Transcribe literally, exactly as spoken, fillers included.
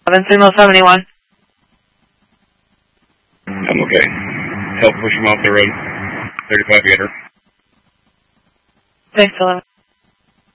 eleven signal seventy-one. I'm okay. Help push him off the road. thirty-five gator. Thanks, eleven.